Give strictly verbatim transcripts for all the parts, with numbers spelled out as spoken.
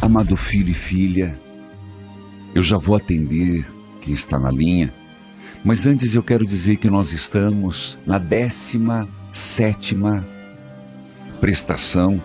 Amado filho e filha, eu já vou atender quem está na linha, mas antes eu quero dizer que nós estamos na décima sétima prestação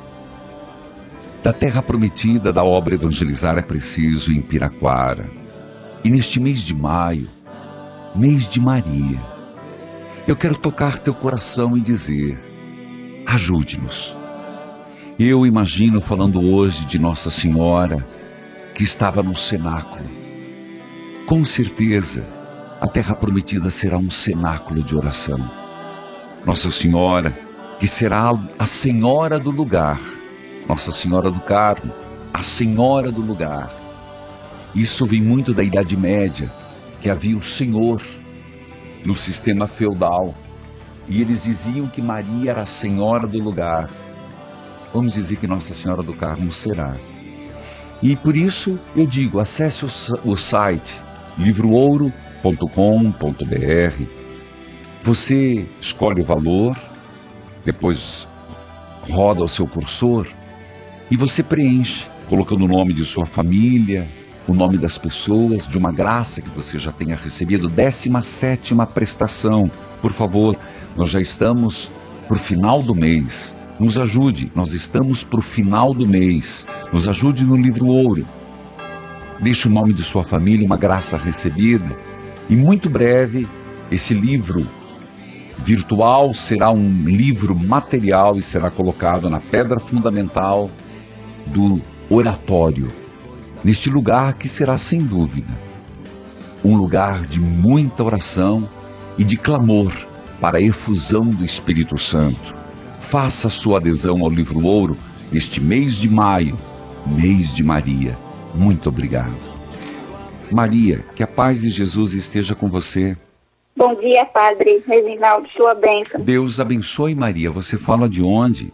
da Terra Prometida da obra Evangelizar é Preciso em Piraquara. E neste mês de maio, mês de Maria, eu quero tocar teu coração e dizer: ajude-nos. Eu imagino falando hoje de Nossa Senhora que estava no cenáculo. Com certeza, a Terra Prometida será um cenáculo de oração. Nossa Senhora, que será a Senhora do lugar, Nossa Senhora do Carmo, a Senhora do lugar. Isso vem muito da Idade Média, que havia o Senhor no sistema feudal, e eles diziam que Maria era a Senhora do lugar. Vamos dizer que Nossa Senhora do Carmo será. E por isso eu digo, acesse o, o site livro ouro ponto com ponto br. Você escolhe o valor, depois roda o seu cursor e você preenche, colocando o nome de sua família, o nome das pessoas, de uma graça que você já tenha recebido. décima sétima prestação. Por favor, nós já estamos para o final do mês. Nos ajude, nós estamos para o final do mês. Nos ajude no livro ouro. Deixe o nome de sua família, uma graça recebida. E muito breve, esse livro virtual será um livro material e será colocado na pedra fundamental do oratório. Neste lugar que será, sem dúvida, um lugar de muita oração e de clamor para a efusão do Espírito Santo. Faça sua adesão ao livro ouro neste mês de maio, mês de Maria. Muito obrigado. Maria, que a paz de Jesus esteja com você. Bom dia, Padre Reginaldo, sua bênção. Deus abençoe, Maria. Você fala de onde?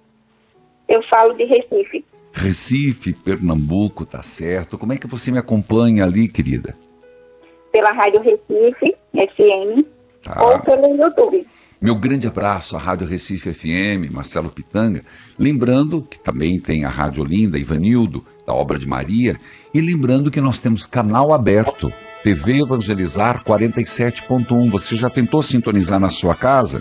Eu falo de Recife. Recife, Pernambuco, tá certo. Como é que você me acompanha ali, querida? Pela Rádio Recife, F M, tá, ou pelo YouTube. Meu grande abraço à Rádio Recife F M, Marcelo Pitanga. Lembrando que também tem a Rádio Olinda, Ivanildo, da Obra de Maria. E lembrando que nós temos canal aberto, T V Evangelizar quarenta e sete ponto um. Você já tentou sintonizar na sua casa?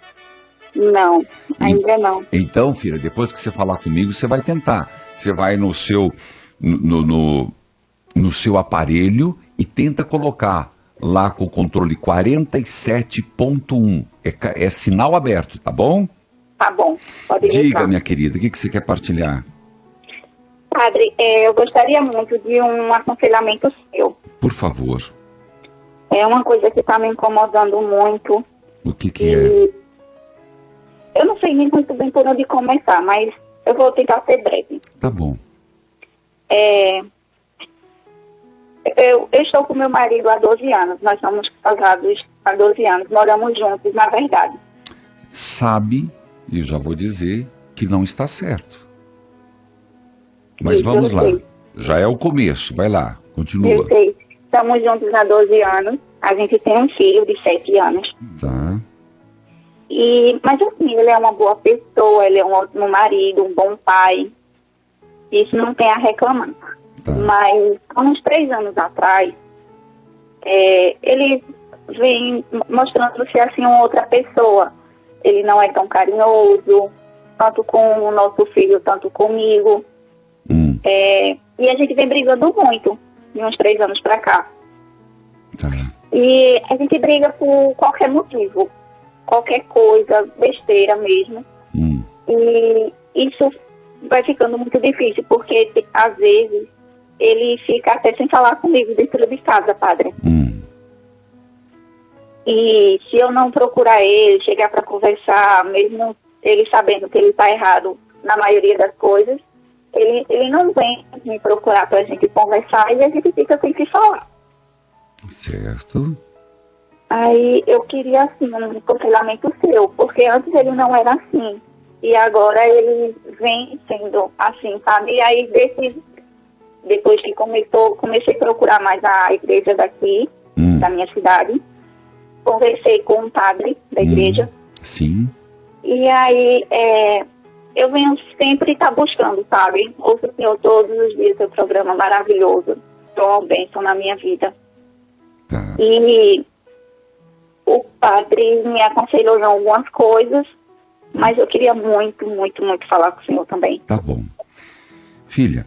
Não, ainda não. Então, filha, depois que você falar comigo, você vai tentar. Você vai no seu, no, no, no seu aparelho e tenta colocar lá com o controle quarenta e sete ponto um. É, é sinal aberto, tá bom? Tá bom, pode Diga, deixar. Minha querida, o que, que você quer partilhar? Padre, é, eu gostaria muito de um aconselhamento seu. Por favor. É uma coisa que está me incomodando muito. O que que e... é? Eu não sei nem muito bem por onde começar, mas eu vou tentar ser breve. Tá bom. É... Eu, eu estou com meu marido há doze anos. Nós somos casados há doze anos. Moramos juntos, na verdade. Sabe, e já vou dizer, que não está certo. Mas Isso, vamos eu lá. sei. Já é o começo. Vai lá, continua. Eu sei. Estamos juntos há doze anos. A gente tem um filho de sete anos. Tá. E, mas assim, ele é uma boa pessoa, ele é um ótimo marido, um bom pai. Isso não tem a reclamar. Tá. Mas há uns três anos atrás, é, ele vem mostrando-se assim uma outra pessoa. Ele não é tão carinhoso, tanto com o nosso filho, tanto comigo. Hum. É, e a gente vem brigando muito, de uns três anos pra cá. Tá. E a gente briga por qualquer motivo, qualquer coisa, besteira mesmo. Hum. E isso vai ficando muito difícil, porque às vezes ele fica até sem falar comigo dentro de casa, padre. Hum. E se eu não procurar ele, chegar para conversar, mesmo ele sabendo que ele está errado na maioria das coisas, ele, ele não vem me procurar para a gente conversar e a gente fica sem se falar. Certo. Aí eu queria, assim, um aconselhamento seu, porque antes ele não era assim. E agora ele vem sendo assim, sabe? E aí, desse, depois que começou, comecei a procurar mais a igreja daqui, hum. da minha cidade. Conversei com um padre da igreja. Hum. Sim. E aí, é, eu venho sempre estar tá buscando, sabe? Ouço o Senhor todos os dias, seu programa maravilhoso. Sou uma bênção na minha vida. Tá. E o padre me aconselhou em algumas coisas, mas eu queria muito, muito, muito falar com o senhor também. Tá bom. Filha,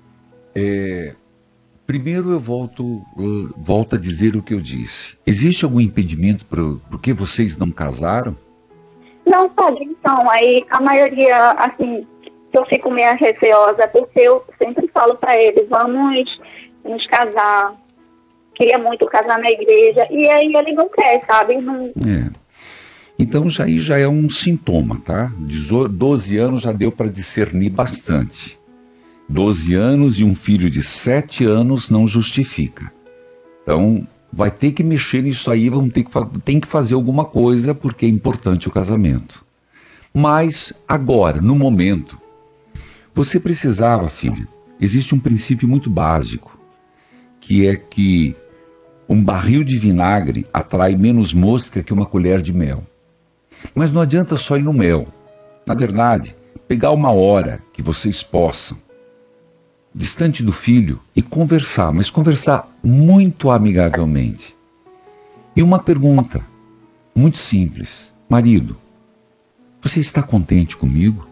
é, primeiro eu volto, uh, volto a dizer o que eu disse. Existe algum impedimento por, por que vocês não casaram? Não, padre, então, aí a maioria, assim, eu fico meio receosa, porque eu sempre falo para eles, vamos nos casar, queria muito casar na igreja, e aí ele não quer, sabe? Não... É. Então já aí já é um sintoma, tá? doze anos já deu para discernir bastante. doze anos e um filho de sete anos não justifica. Então vai ter que mexer nisso aí, vamos ter que, tem que fazer alguma coisa, porque é importante o casamento. Mas agora, no momento, você precisava, filha, existe um princípio muito básico, que é que um barril de vinagre atrai menos mosca que uma colher de mel. Mas não adianta só ir no mel. Na verdade, pegar uma hora que vocês possam, distante do filho, e conversar, mas conversar muito amigavelmente. E uma pergunta, muito simples. Marido, você está contente comigo?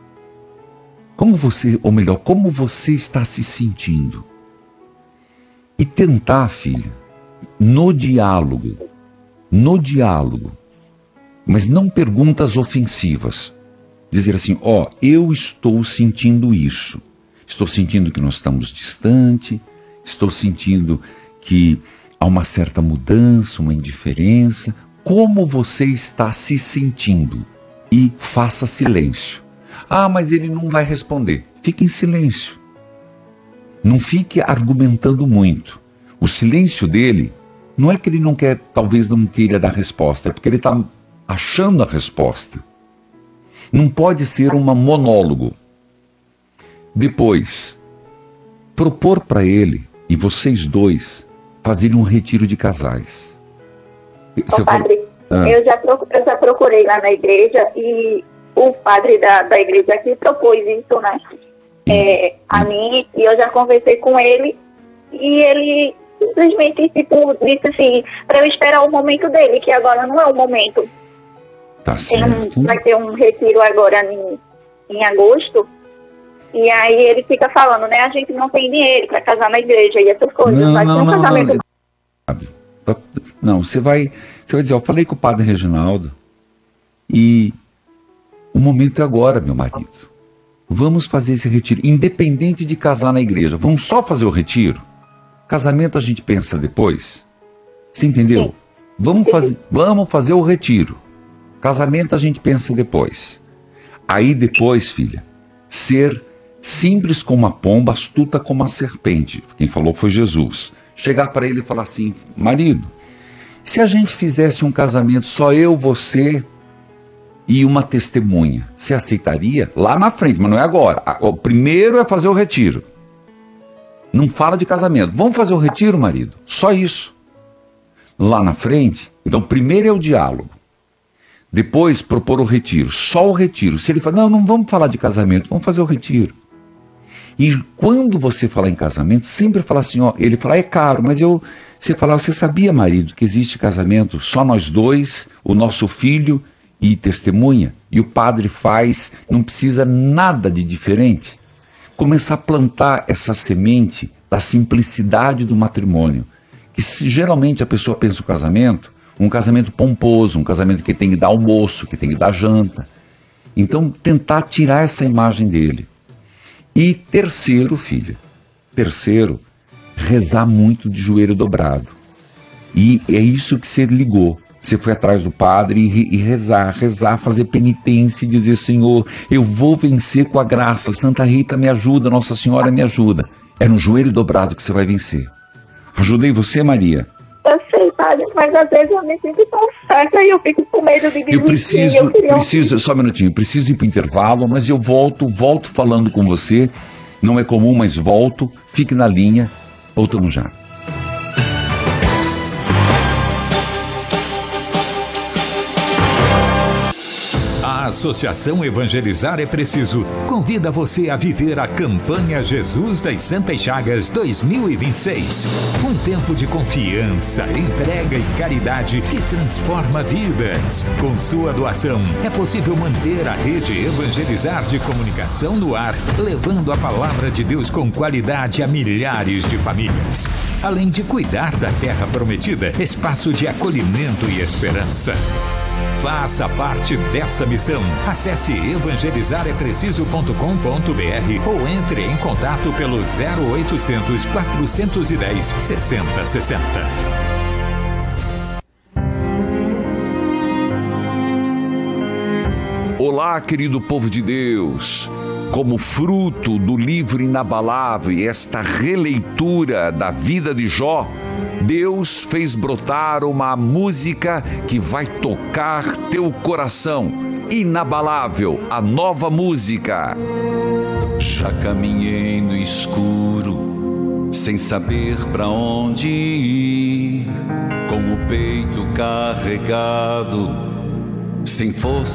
Como você, ou melhor, como você está se sentindo? E tentar, filha, no diálogo, no diálogo, mas não perguntas ofensivas. Dizer assim, ó, oh, eu estou sentindo isso. Estou sentindo que nós estamos distantes, estou sentindo que há uma certa mudança, uma indiferença. Como você está se sentindo? E faça silêncio. Ah, mas ele não vai responder. Fique em silêncio. Não fique argumentando muito. O silêncio dele não é que ele não quer, talvez não queira dar resposta, é porque ele está achando a resposta. Não pode ser um monólogo. Depois, propor para ele e vocês dois fazerem um retiro de casais. Ô, padre, ah. eu, já procurei, eu já procurei lá na igreja e o padre da, da igreja aqui propôs isso, né? É, a mim, e eu já conversei com ele e ele simplesmente tipo, disse assim, para eu esperar o momento dele, que agora não é o momento. Tá certo. Um, vai ter um retiro agora em, em agosto. E aí ele fica falando, né? A gente não tem dinheiro para casar na igreja e essas coisas. Não, mas não, um não, casamento... não. Não, você vai, você vai dizer, eu falei com o padre Reginaldo e o momento é agora, meu marido. Vamos fazer esse retiro, independente de casar na igreja. Vamos só fazer o retiro? Casamento a gente pensa depois. Você entendeu? Sim. Vamos fazer, vamos fazer o retiro. Casamento a gente pensa depois. Aí depois, filha, ser simples como a pomba, astuta como a serpente. Quem falou foi Jesus. Chegar para ele e falar assim, marido, se a gente fizesse um casamento só eu, você e uma testemunha, você aceitaria? Lá na frente, mas não é agora. O primeiro é fazer o retiro. Não fala de casamento. Vamos fazer o retiro, marido? Só isso. Lá na frente, então primeiro é o diálogo. Depois propor o retiro, só o retiro. Se ele fala, não, não vamos falar de casamento, vamos fazer o retiro. E quando você falar em casamento, sempre falar assim, ó, ele fala, é caro, mas eu, você falar, você sabia, marido, que existe casamento só nós dois, o nosso filho e testemunha, e o padre faz, não precisa nada de diferente. Começar a plantar essa semente da simplicidade do matrimônio, que se, geralmente a pessoa pensa o casamento, um casamento pomposo, um casamento que tem que dar almoço, que tem que dar janta. Então, tentar tirar essa imagem dele. E terceiro, filha, terceiro, rezar muito de joelho dobrado. E é isso que você ligou. Você foi atrás do padre e, e rezar, rezar, fazer penitência e dizer, Senhor, eu vou vencer com a graça, Santa Rita me ajuda, Nossa Senhora me ajuda. É no joelho dobrado que você vai vencer. Ajudei você, Maria? Eu sei, padre, mas às vezes eu me sinto tão certa e eu fico com medo de desistir. Eu preciso, eu queria... preciso, só um minutinho, preciso ir para o intervalo, mas eu volto, volto falando com você. Não é comum, mas volto. Fique na linha, voltamos já. A A Associação Evangelizar é Preciso convida você a viver a campanha Jesus das Santas Chagas dois mil e vinte e seis. Um tempo de confiança, entrega e caridade que transforma vidas. Com sua doação, é possível manter a rede Evangelizar de comunicação no ar, levando a palavra de Deus com qualidade a milhares de famílias. Além de cuidar da terra prometida, espaço de acolhimento e esperança. Faça parte dessa missão. Acesse evangelizar é preciso ponto com ponto br ou entre em contato pelo zero oitocentos, quatrocentos e dez, sessenta sessenta. Olá, querido povo de Deus. Como fruto do livro inabalável, esta releitura da vida de Jó, Deus fez brotar uma música que vai tocar teu coração. Inabalável, a nova música. Já caminhei no escuro, sem saber pra onde ir, com o peito carregado, sem força